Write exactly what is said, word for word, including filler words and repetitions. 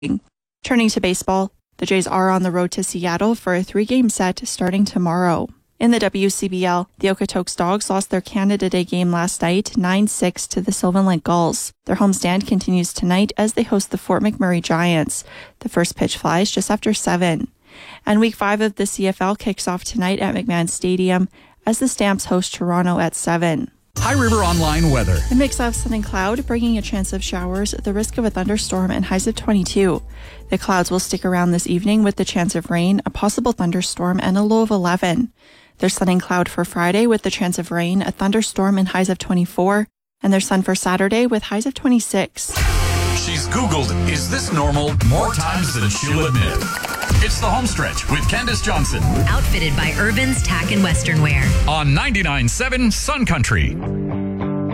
Turning to baseball, the Jays are on the road to Seattle for a three-game set starting tomorrow. In the W C B L, the Okotoks Dogs lost their Canada Day game last night nine six to the Sylvan Lake Gulls. Their homestand continues tonight as they host the Fort McMurray Giants. The first pitch flies just after seven. And week five of the C F L kicks off tonight at McMahon Stadium as the Stamps host Toronto at seven. High River Online weather. A mix of sun and cloud, bringing a chance of showers, the risk of a thunderstorm, and highs of twenty-two. The clouds will stick around this evening with the chance of rain, a possible thunderstorm, and a low of eleven. There's sun and cloud for Friday with the chance of rain, a thunderstorm, and highs of twenty-four. And there's sun for Saturday with highs of twenty-six. She's Googled, is this normal? More times than she'll admit. It's the Homestretch with Candace Johnson. Outfitted by Urban's Tack and Western Wear. On ninety-nine point seven Sun Country.